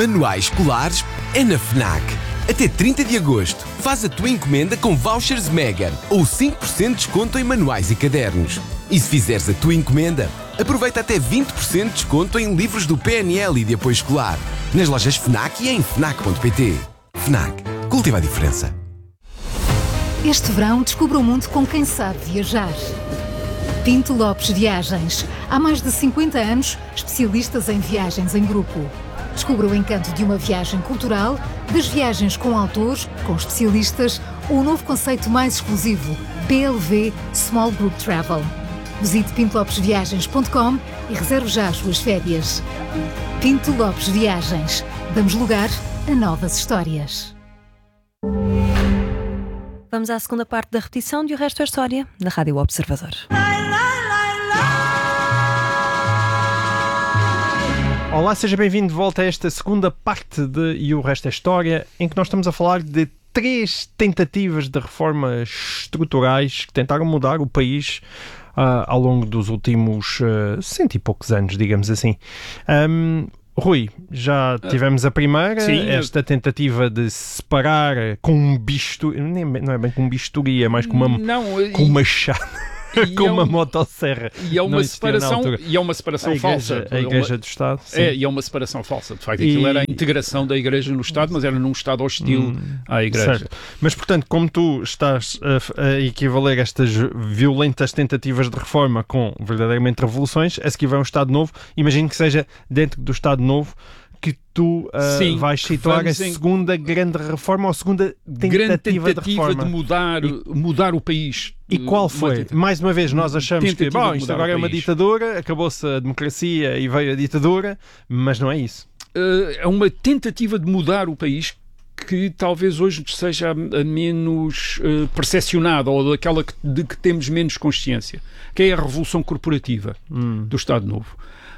Manuais escolares é na FNAC. Até 30 de agosto, faz a tua encomenda com vouchers Mega ou 5% de desconto em manuais e cadernos. E se fizeres a tua encomenda, aproveita até 20% de desconto em livros do PNL e de apoio escolar. Nas lojas FNAC e em FNAC.pt. FNAC. Cultiva a diferença. Este verão, descubra o mundo com quem sabe viajar. Pinto Lopes Viagens. Há mais de 50 anos, especialistas em viagens em grupo. Descubra o encanto de uma viagem cultural, das viagens com autores, com especialistas ou o novo conceito mais exclusivo, PLV Small Group Travel. Visite pintolopesviagens.com e reserve já as suas férias. Pinto Lopes Viagens. Damos lugar a novas histórias. Vamos à segunda parte da repetição de O Resto é História, da Rádio Observador. Olá, seja bem-vindo de volta a esta segunda parte de E o Resto é História, em que nós estamos a falar de 3 tentativas de reformas estruturais que tentaram mudar o país ao longo dos últimos 100 e poucos anos, digamos assim. Rui, já tivemos a primeira, sim, esta tentativa de separar com um bisturi, não é bem com um bisturi, é mais com com uma chave. Com uma motosserra. E é uma separação falsa. A Igreja do Estado. Sim. E é uma separação falsa. De facto, aquilo era a integração da Igreja no Estado, mas era num Estado hostil à Igreja. Certo. Mas, portanto, como tu estás a equivaler estas violentas tentativas de reforma com verdadeiramente revoluções, a seguir vai um Estado Novo, imagino que seja dentro do Estado Novo que tu vais situar a segunda grande reforma ou a segunda tentativa de reforma. De mudar o país. E qual foi? Mais uma vez, nós achamos que isto agora é uma ditadura, acabou-se a democracia e veio a ditadura, mas não é isso. É uma tentativa de mudar o país que talvez hoje seja a menos percepcionada ou daquela de que temos menos consciência, que é a revolução corporativa do Estado Novo.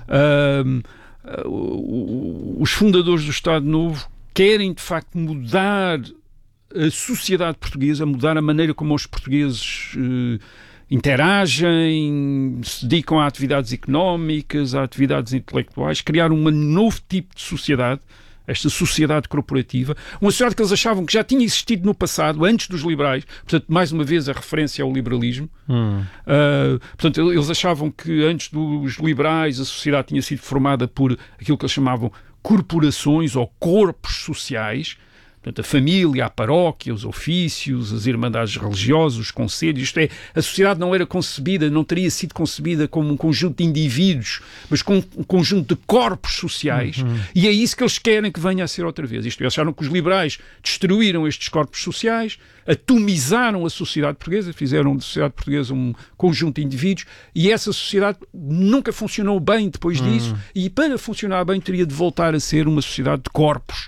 Os fundadores do Estado Novo querem de facto mudar a sociedade portuguesa, mudar a maneira como os portugueses interagem, se dedicam a atividades económicas, a atividades intelectuais, criar um novo tipo de sociedade, esta sociedade corporativa, uma sociedade que eles achavam que já tinha existido no passado, antes dos liberais, portanto, mais uma vez a referência ao liberalismo. Portanto, eles achavam que antes dos liberais a sociedade tinha sido formada por aquilo que eles chamavam corporações ou corpos sociais. Portanto, a família, a paróquia, os ofícios, as irmandades religiosas, os conselhos, isto é, a sociedade não era concebida, não teria sido concebida como um conjunto de indivíduos, mas como um conjunto de corpos sociais, e é isso que eles querem que venha a ser outra vez. Isto é, acharam que os liberais destruíram estes corpos sociais, atomizaram a sociedade portuguesa, fizeram da sociedade portuguesa um conjunto de indivíduos, e essa sociedade nunca funcionou bem depois disso, e para funcionar bem teria de voltar a ser uma sociedade de corpos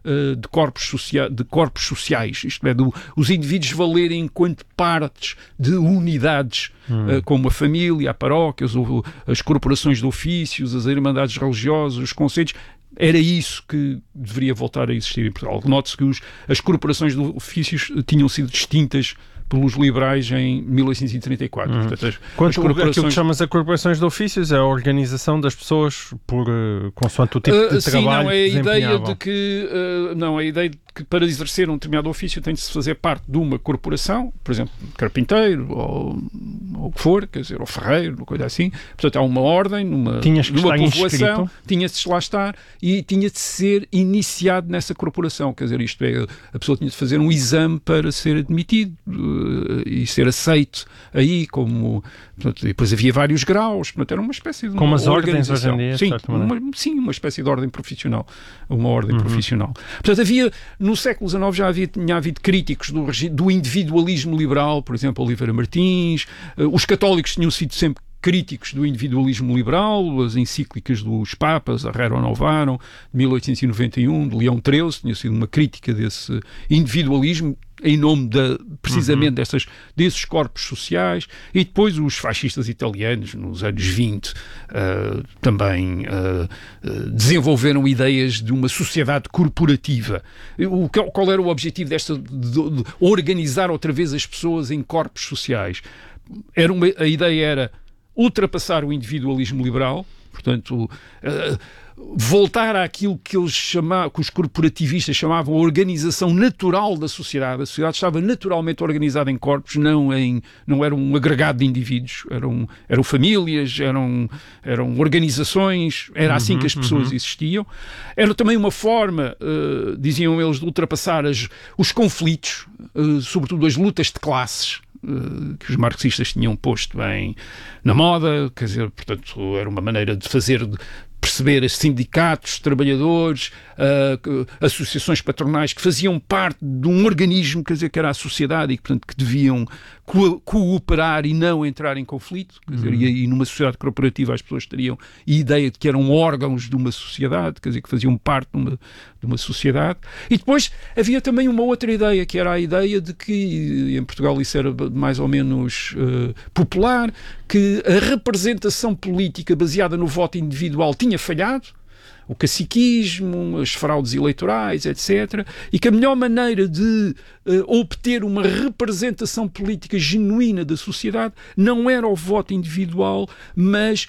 sociais, isto é, os indivíduos valerem enquanto partes de unidades, como a família, a paróquia, as corporações de ofícios, as irmandades religiosas, os conselhos. Era isso que deveria voltar a existir em Portugal. Note-se que as corporações de ofícios tinham sido extintas pelos liberais em 1834. Portanto, aquilo que chamas a corporações de ofícios é a organização das pessoas consoante o tipo de trabalho que desempenhavam. A ideia de que para exercer um determinado ofício tem de se fazer parte de uma corporação, por exemplo, carpinteiro ou o que for, quer dizer, ou ferreiro, uma coisa assim. Portanto, há uma ordem, numa povoação, tinha-se de lá estar e tinha de ser iniciado nessa corporação. Quer dizer, isto é, a pessoa tinha de fazer um exame para ser admitido e ser aceito aí como... Portanto, depois havia vários graus, portanto, era uma espécie de como as ordens hoje em dia, uma espécie de ordem profissional, uma ordem profissional. Portanto, havia, no século XIX já tinha havido críticos do individualismo liberal, por exemplo, Oliveira Martins, os católicos tinham sido sempre críticos do individualismo liberal, as encíclicas dos Papas, a Rerum Novarum, de 1891, de Leão XIII, tinha sido uma crítica desse individualismo em nome precisamente desses corpos sociais, e depois os fascistas italianos, nos anos 20, também desenvolveram ideias de uma sociedade corporativa. Qual era o objetivo de organizar outra vez as pessoas em corpos sociais? A ideia era ultrapassar o individualismo liberal, portanto, voltar àquilo que que os corporativistas chamavam a organização natural da sociedade. A sociedade estava naturalmente organizada em corpos, não era um agregado de indivíduos, eram famílias, eram organizações, era assim que as pessoas existiam. Era também uma forma, diziam eles, de ultrapassar os conflitos, sobretudo as lutas de classes, que os marxistas tinham posto bem na moda, quer dizer, portanto, era uma maneira de perceber os sindicatos, trabalhadores, associações patronais que faziam parte de um organismo, quer dizer, que era a sociedade e, portanto, que deviam cooperar e não entrar em conflito. Quer dizer, e numa sociedade corporativa as pessoas teriam a ideia de que eram órgãos de uma sociedade, quer dizer, que faziam parte de uma sociedade. E depois havia também uma outra ideia, que era a ideia de que, em Portugal isso era mais ou menos popular, que a representação política baseada no voto individual tinha falhado, o caciquismo, as fraudes eleitorais, etc. E que a melhor maneira de obter uma representação política genuína da sociedade não era o voto individual, mas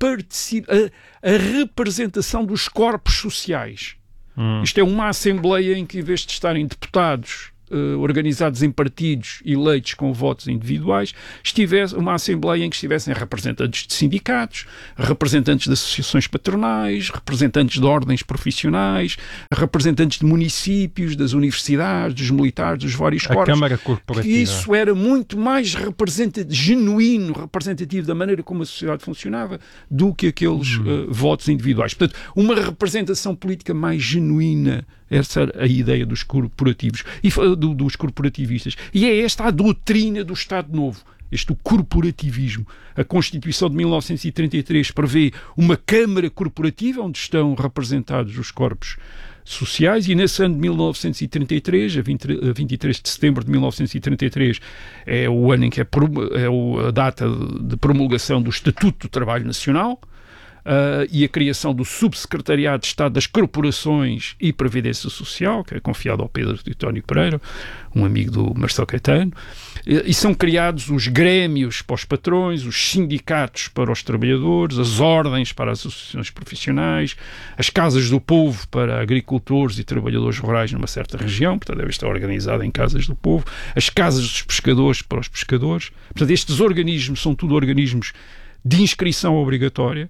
a representação dos corpos sociais. Isto é uma assembleia em que, em vez de estarem deputados organizados em partidos eleitos com votos individuais, estivesse uma assembleia em que estivessem representantes de sindicatos, representantes de associações patronais, representantes de ordens profissionais, representantes de municípios, das universidades, dos militares, dos vários corpos. A Câmara Corporativa. Isso era muito mais genuíno, representativo da maneira como a sociedade funcionava do que aqueles votos individuais. Portanto, uma representação política mais genuína. Essa era a ideia dos corporativos e dos corporativistas. E é esta a doutrina do Estado Novo, este corporativismo. A Constituição de 1933 prevê uma Câmara Corporativa onde estão representados os corpos sociais, e nesse ano de 1933, a 23 de setembro de 1933, é o ano em que é a data de promulgação do Estatuto do Trabalho Nacional, e a criação do Subsecretariado de Estado das Corporações e Previdência Social, que é confiado ao Pedro Titónio Pereira, um amigo do Marcelo Caetano, e são criados os grêmios para os patrões, os sindicatos para os trabalhadores, as ordens para as associações profissionais, as casas do povo para agricultores e trabalhadores rurais numa certa região, portanto deve estar organizado em casas do povo, as casas dos pescadores para os pescadores. Portanto, estes organismos são tudo organismos de inscrição obrigatória.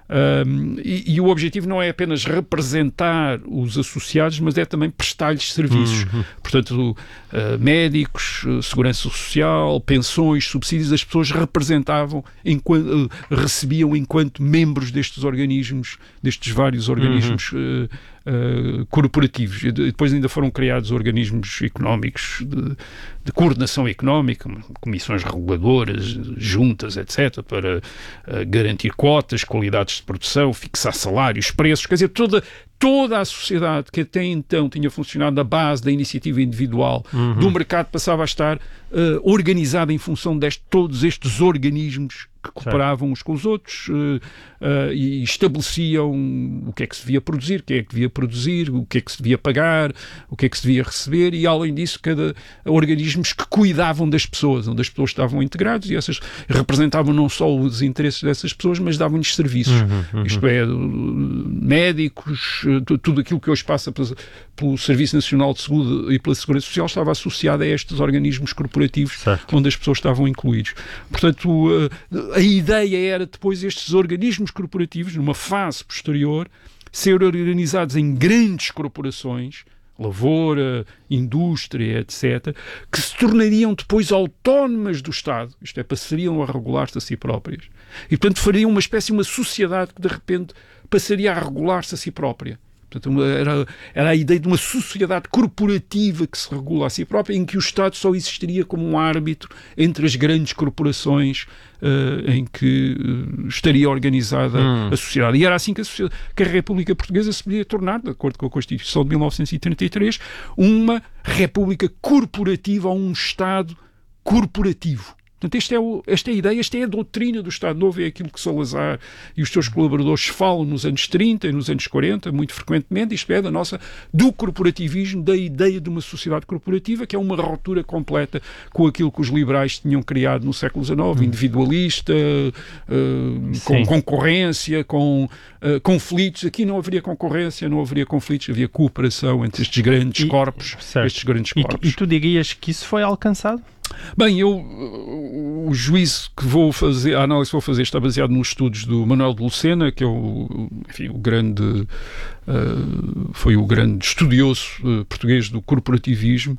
E o objetivo não é apenas representar os associados, mas é também prestar-lhes serviços. Portanto, médicos, segurança social, pensões, subsídios, as pessoas recebiam enquanto membros destes organismos, destes vários organismos corporativos. E depois ainda foram criados organismos económicos de coordenação económica, comissões reguladoras, juntas, etc., para garantir cotas, qualidades de produção, fixar salários, preços, quer dizer, toda a sociedade que até então tinha funcionado na base da iniciativa individual do mercado passava a estar organizada em função de todos estes organismos que cooperavam uns com os outros e estabeleciam o que é que se devia produzir, quem é que devia produzir, o que é que se devia pagar, o que é que se devia receber, e além disso cada organismos que cuidavam das pessoas, onde as pessoas estavam integradas, e essas representavam não só os interesses dessas pessoas, mas davam-lhes serviços. Isto é, médicos, tudo aquilo que hoje passa pelo Serviço Nacional de Saúde e pela Segurança Social estava associado a estes organismos corporativos, onde as pessoas estavam incluídos. Portanto, a ideia era depois estes organismos corporativos, numa fase posterior, ser organizados em grandes corporações, lavoura, indústria, etc., que se tornariam depois autónomas do Estado, isto é, passariam a regular-se a si próprias. E, portanto, fariam uma espécie de uma sociedade que, de repente, passaria a regular-se a si própria. Portanto, era a ideia de uma sociedade corporativa que se regula a si própria, em que o Estado só existiria como um árbitro entre as grandes corporações em que estaria organizada a sociedade. E era assim que a República Portuguesa se podia tornar, de acordo com a Constituição de 1933, uma república corporativa ou um Estado corporativo. Portanto, esta é a ideia, esta é a doutrina do Estado Novo, é aquilo que Salazar e os seus colaboradores falam nos anos 30 e nos anos 40, muito frequentemente, isto é, do corporativismo, da ideia de uma sociedade corporativa, que é uma ruptura completa com aquilo que os liberais tinham criado no século XIX, individualista, com concorrência, com conflitos. Aqui não haveria concorrência, não haveria conflitos, havia cooperação entre estes grandes corpos. E tu dirias que isso foi alcançado? Bem, o juízo que vou fazer, a análise que vou fazer está baseado nos estudos do Manuel de Lucena, que é foi o grande estudioso português do corporativismo.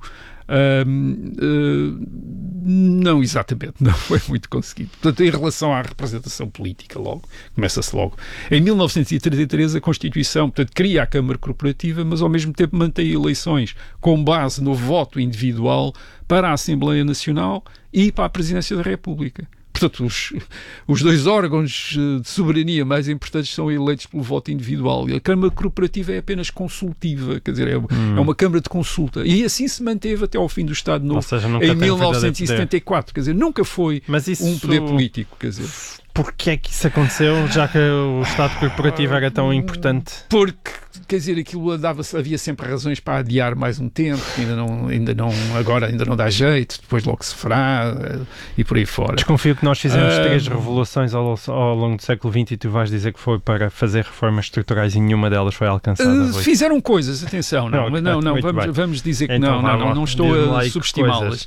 Não exatamente, não foi muito conseguido. Portanto, em relação à representação política, começa-se logo. Em 1933 a Constituição, portanto, cria a Câmara Corporativa, mas ao mesmo tempo mantém eleições com base no voto individual para a Assembleia Nacional e para a Presidência da República. Portanto, os dois órgãos de soberania mais importantes são eleitos pelo voto individual, e a Câmara Corporativa é apenas consultiva, quer dizer, é uma Câmara de consulta. E assim se manteve até ao fim do Estado Novo, em 1974. Quer dizer, nunca foi um poder político. Quer dizer, porquê é que isso aconteceu, já que o Estado corporativo era tão importante? Porque, quer dizer, aquilo havia sempre razões para adiar mais um tempo, agora ainda não dá jeito, depois logo se fará, e por aí fora. Desconfio que nós fizemos 3 revoluções ao longo do século XX e tu vais dizer que foi para fazer reformas estruturais e nenhuma delas foi alcançada. Fizeram coisas, atenção, vamos dizer que então, não estou a subestimá-las.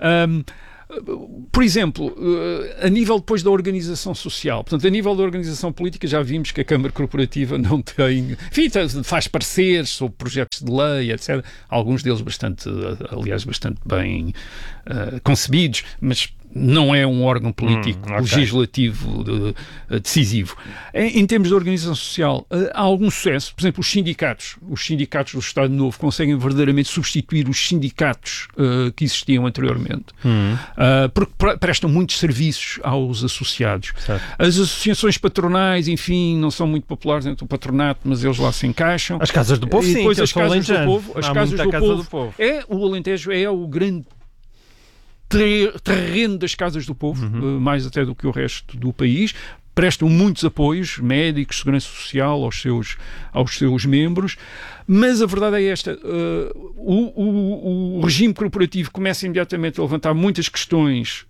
Por exemplo, a nível depois da organização social, portanto, a nível da organização política, já vimos que a Câmara Corporativa não tem, enfim, faz pareceres sobre projetos de lei, etc. Alguns deles bastante bem concebidos, mas não é um órgão político legislativo decisivo. Em termos de organização social, há algum sucesso. Por exemplo, os sindicatos do Estado Novo conseguem verdadeiramente substituir os sindicatos que existiam anteriormente, porque prestam muitos serviços aos associados. Certo. As associações patronais, enfim, não são muito populares dentro do patronato, mas eles lá se encaixam. As Casas do Povo, sim, depois as Casas do Povo. As Casas do Povo. O Alentejo é o grande terreno das Casas do Povo, mais até do que o resto do país. Prestam muitos apoios, médicos, segurança social, aos seus membros, mas a verdade é esta, o regime corporativo começa imediatamente a levantar muitas questões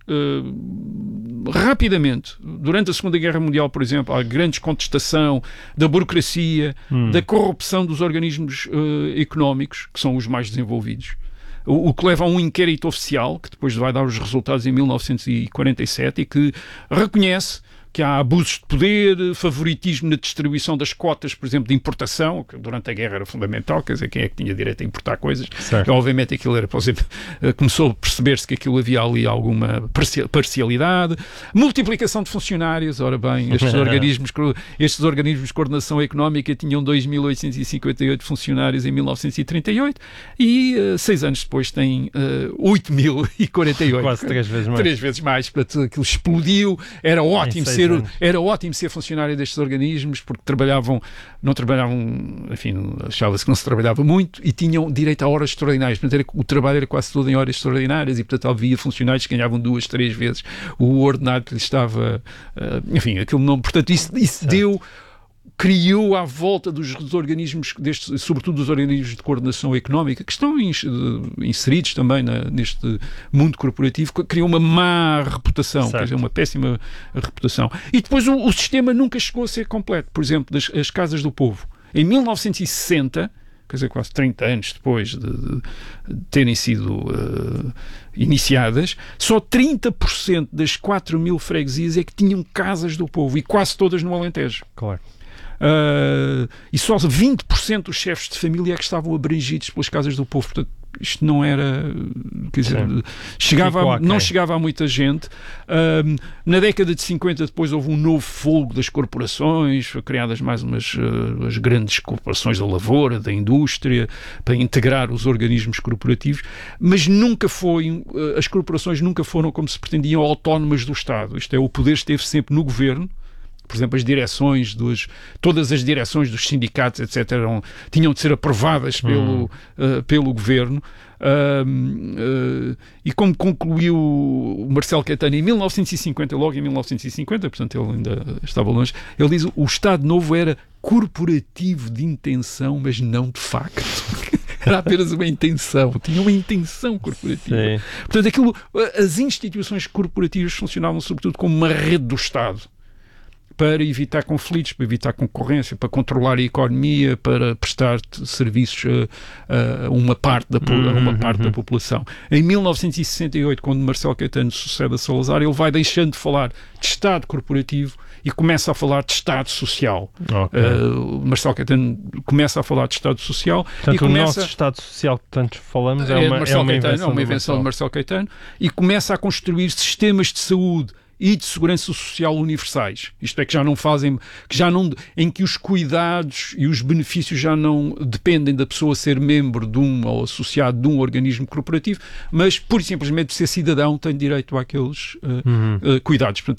rapidamente. Durante a Segunda Guerra Mundial, por exemplo, há grande contestação da burocracia, da corrupção dos organismos económicos, que são os mais desenvolvidos. O que leva a um inquérito oficial, que depois vai dar os resultados em 1947 e que reconhece que há abusos de poder, favoritismo na distribuição das cotas, por exemplo, de importação, que durante a guerra era fundamental, quer dizer, quem é que tinha direito a importar coisas. Obviamente aquilo era, por exemplo, começou a perceber-se que aquilo havia ali alguma parcialidade. Multiplicação de funcionários, ora bem, estes organismos de coordenação económica tinham 2.858 funcionários em 1938 e 6 anos depois têm 8.048. Quase 3 vezes mais. 3 vezes mais, portanto aquilo explodiu, era ótimo ser funcionário destes organismos, porque não trabalhavam, enfim, achava-se que não se trabalhava muito e tinham direito a horas extraordinárias. Portanto, o trabalho era quase todo em horas extraordinárias e, portanto, havia funcionários que ganhavam 2, 3 vezes o ordenado que lhes estava, enfim, aquilo não. Portanto, isso criou à volta dos organismos, sobretudo dos organismos de coordenação económica, que estão inseridos também neste mundo corporativo, criou uma má reputação, quer dizer, uma péssima reputação. E depois o sistema nunca chegou a ser completo. Por exemplo, as Casas do Povo. Em 1960, quer dizer, quase 30 anos depois de terem sido iniciadas, só 30% das 4.000 freguesias é que tinham Casas do Povo, e quase todas no Alentejo. Claro. E só 20% dos chefes de família é que estavam abrangidos pelas Casas do Povo. Portanto, isto não era, quer dizer, não chegava a muita gente. Na década de 50 depois houve um novo fogo das corporações, criadas mais as grandes corporações da lavoura, da indústria, para integrar os organismos corporativos, mas as corporações nunca foram, como se pretendiam, autónomas do Estado. Isto é, o poder esteve sempre no governo, por exemplo, todas as direções dos sindicatos, etc., tinham de ser aprovadas pelo governo. E como concluiu o Marcelo Caetano em 1950, logo em 1950, portanto ele ainda estava longe, ele diz: o Estado Novo era corporativo de intenção, mas não de facto. Era apenas uma intenção, tinha uma intenção corporativa. Sim. Portanto, as instituições corporativas funcionavam sobretudo como uma rede do Estado, para evitar conflitos, para evitar concorrência, para controlar a economia, para prestar serviços a uma parte da população. Em 1968, quando Marcelo Caetano sucede a Salazar, ele vai deixando de falar de Estado corporativo e começa a falar de Estado social. Okay. Marcelo Caetano começa a falar de Estado social. Portanto, o nosso Estado social que tanto falamos é uma invenção de Marcelo Caetano, e começa a construir sistemas de saúde e de segurança social universais. Isto é, em que os cuidados e os benefícios já não dependem da pessoa ser membro de ou associado de um organismo corporativo, mas pura e simplesmente de ser cidadão tem direito àqueles cuidados. Portanto,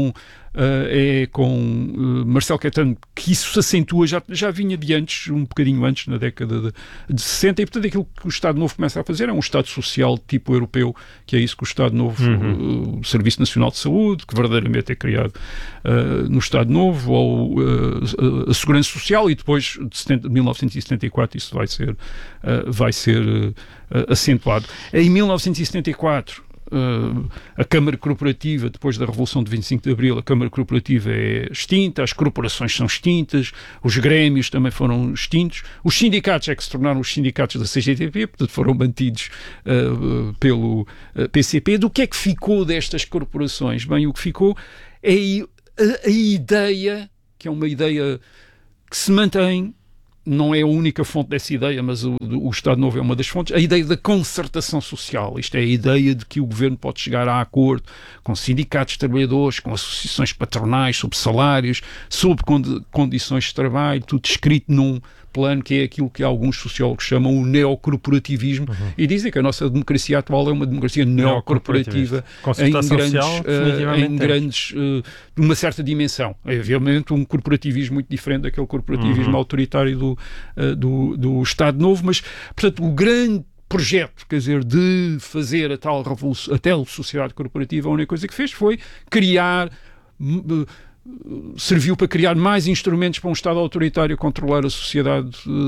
é com Marcelo Caetano que isso se acentua, já vinha de antes, um bocadinho antes, na década de 60, e portanto aquilo que o Estado Novo começa a fazer é um Estado social de tipo europeu, que é isso que o Estado Novo, o Serviço Nacional de Saúde, que verdadeiramente é criado no Estado Novo, ou a Segurança Social, e depois de 1974 isso vai ser acentuado. Em 1974 a Câmara Corporativa, depois da Revolução de 25 de Abril, a Câmara Corporativa é extinta, as corporações são extintas, os grêmios também foram extintos, os sindicatos é que se tornaram os sindicatos da CGTP, portanto foram mantidos pelo PCP. Do que é que ficou destas corporações? Bem, o que ficou é a ideia, que é uma ideia que se mantém. Não é a única fonte dessa ideia, mas o Estado Novo é uma das fontes, a ideia da concertação social. Isto é a ideia de que o governo pode chegar a acordo com sindicatos de trabalhadores, com associações patronais, sobre salários, sobre condições de trabalho, tudo escrito num plano que é aquilo que alguns sociólogos chamam o neocorporativismo, e dizem que a nossa democracia atual é uma democracia neocorporativa em grandes de uma certa dimensão. É, obviamente, um corporativismo muito diferente daquele corporativismo autoritário do Estado Novo, mas, portanto, o grande projeto, quer dizer, de fazer a tal sociedade corporativa, a única coisa que fez foi serviu para criar mais instrumentos para um Estado autoritário controlar a sociedade,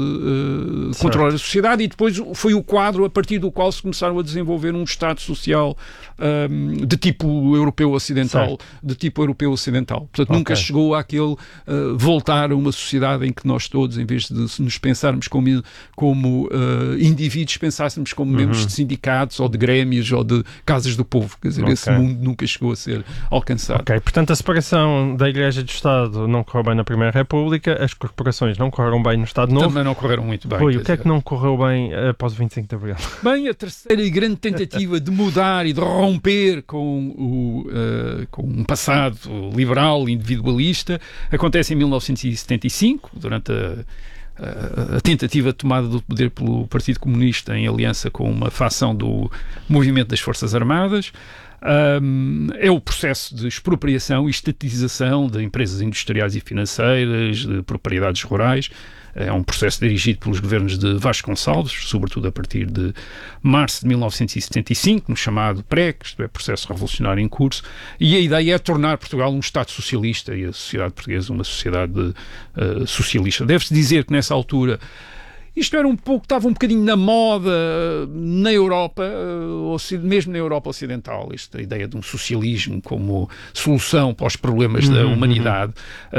e depois foi o quadro a partir do qual se começaram a desenvolver um Estado social de tipo europeu ocidental, Portanto, nunca chegou àquele voltar a uma sociedade em que nós todos, em vez de nos pensarmos como indivíduos, pensássemos como membros de sindicatos ou de grêmios ou de casas do povo. Quer dizer, esse mundo nunca chegou a ser alcançado. Portanto, a separação da Igreja e do Estado não correu bem na Primeira República, as corporações não correram bem no Estado Novo. Também não correram muito bem. O que é que não correu bem após o 25 de Abril? Bem, a terceira e grande tentativa de mudar e de romper com um passado liberal, individualista, acontece em 1975, durante a tentativa de tomada do poder pelo Partido Comunista em aliança com uma facção do Movimento das Forças Armadas. É o processo de expropriação e estatização de empresas industriais e financeiras, de propriedades rurais. É um processo dirigido pelos governos de Vasconcelos, sobretudo a partir de março de 1975, no chamado PREC, isto é, processo revolucionário em curso, e a ideia é tornar Portugal um Estado socialista e a sociedade portuguesa uma sociedade socialista. Deve-se dizer que nessa altura isto estava um bocadinho na moda na Europa, mesmo na Europa Ocidental, esta ideia de um socialismo como solução para os problemas da humanidade.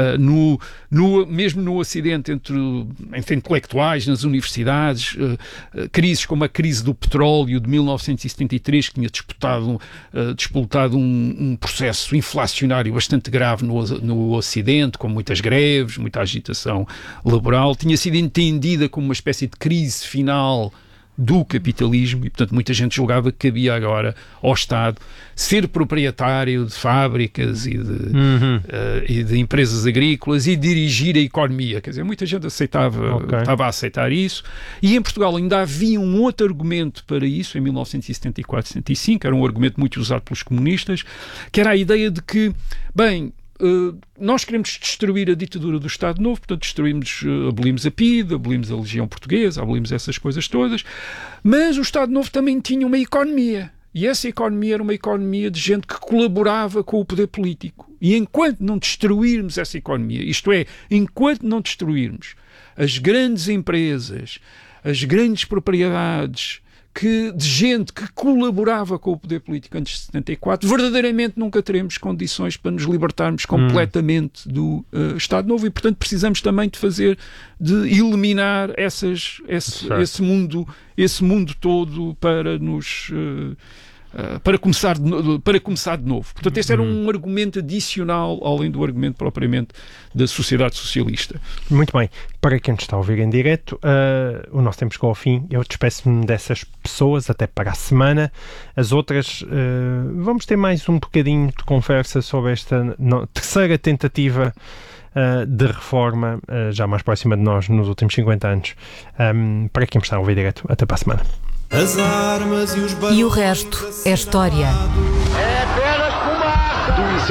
Mesmo no Ocidente, entre intelectuais, nas universidades, crises como a crise do petróleo de 1973, que tinha disputado um processo inflacionário bastante grave no Ocidente, com muitas greves, muita agitação laboral, tinha sido entendida como uma espécie de crise final do capitalismo e, portanto, muita gente julgava que cabia agora ao Estado ser proprietário de fábricas e de empresas agrícolas e dirigir a economia. Quer dizer, muita gente estava a aceitar isso. E em Portugal ainda havia um outro argumento para isso, em 1974-75, era um argumento muito usado pelos comunistas, que era a ideia de que, bem, nós queremos destruir a ditadura do Estado Novo, portanto abolimos a PIDE, abolimos a Legião Portuguesa, abolimos essas coisas todas, mas o Estado Novo também tinha uma economia. E essa economia era uma economia de gente que colaborava com o poder político. E enquanto não destruirmos essa economia, isto é, enquanto não destruirmos as grandes empresas, as grandes propriedades de gente que colaborava com o poder político antes de 74, verdadeiramente nunca teremos condições para nos libertarmos completamente do Estado Novo, e portanto precisamos também de eliminar esse mundo todo para nos... para começar de novo. Portanto, esse era um argumento adicional, além do argumento propriamente da sociedade socialista. Muito bem. Para quem nos está a ouvir em direto, o nosso tempo chegou ao fim. Eu despeço-me dessas pessoas até para a semana. As outras, vamos ter mais um bocadinho de conversa sobre esta terceira tentativa de reforma, já mais próxima de nós nos últimos 50 anos. Para quem está a ouvir direto, até para a semana. As armas e os E o resto é história.